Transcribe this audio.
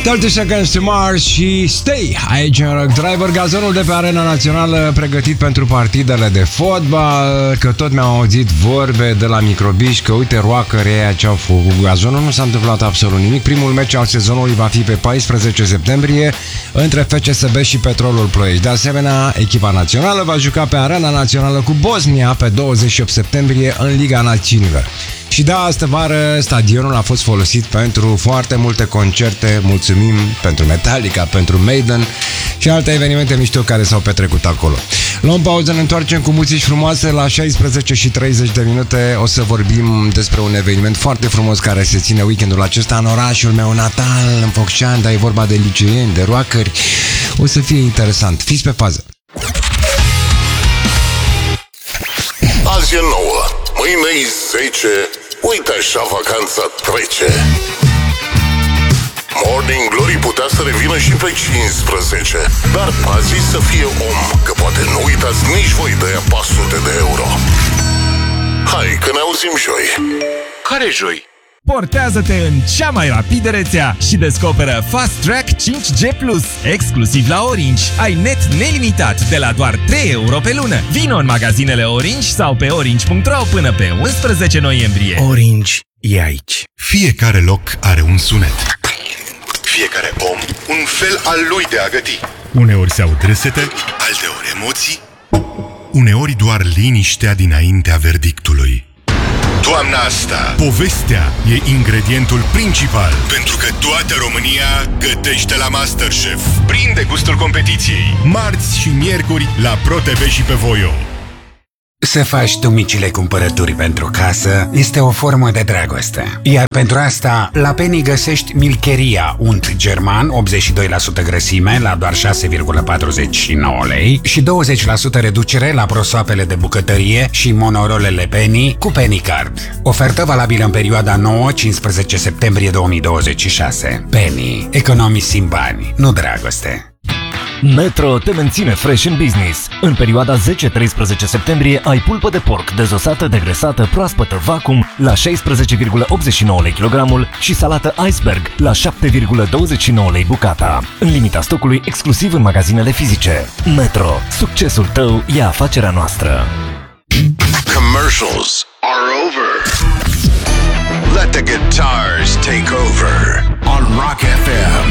30 Seconds to Mars și Stay aici în Rock Driver, gazonul de pe Arena Națională pregătit pentru partidele de fotbal, că tot mi-au auzit vorbe de la microbiști că uite roacării aia ce au făcut gazonul, nu s-a întâmplat absolut nimic. Primul meci al sezonului va fi pe 14 septembrie între FCSB și Petrolul Ploiești. De asemenea, echipa națională va juca pe Arena Națională cu Bosnia pe 28 septembrie în Liga Națiunilor. Și da, astă vară stadionul a fost folosit pentru foarte multe concerte. Mulțumim pentru Metallica, pentru Maiden și alte evenimente mișto care s-au petrecut acolo. Luăm pauză, ne întoarcem cu muzici frumoase. La 16 și 30 de minute o să vorbim despre un eveniment foarte frumos care se ține weekendul acesta în orașul meu natal, în Focșani, dar e vorba de liceeni, de rockeri. O să fie interesant. Fiți pe fază! Azi e 9, mâine e 10, uite așa vacanța trece. Morning Glory putea să revină și pe 15, dar azi să fie om, că poate nu uitați nici voi de aia 400 de euro. Hai, că ne auzim joi. Care joi? Portează-te în cea mai rapidă rețea și descoperă Fast Track 5G+, exclusiv la Orange. Ai net nelimitat de la doar 3 euro pe lună. Vino în magazinele Orange sau pe orange.ro până pe 11 noiembrie. Orange e aici. Fiecare loc are un sunet. Fiecare om un fel al lui de a găti. Uneori se aud râsete, alteori emoții, uneori doar liniștea dinaintea verdictului. Toamna asta, povestea e ingredientul principal, pentru că toată România gătește la MasterChef. Prinde gustul competiției. Marți și miercuri la ProTV și pe Voio. Să faci tu micile cumpărături pentru casă este o formă de dragoste. Iar pentru asta, la Penny găsești Milcheria, unt german, 82% grăsime, la doar 6,49 lei și 20% reducere la prosoapele de bucătărie și monorolele Penny cu Penny Card. Ofertă valabilă în perioada 9-15 septembrie 2026. Penny. Economisim bani, nu dragoste. Metro te menține fresh în business. În perioada 10-13 septembrie ai pulpă de porc dezosată, degresată, proaspătă, vacuum la 16,89 lei kilogramul și salată iceberg la 7,29 lei bucata. În limita stocului exclusiv în magazinele fizice. Metro. Succesul tău e afacerea noastră. Commercials are over. Let the guitars take over on Rock FM.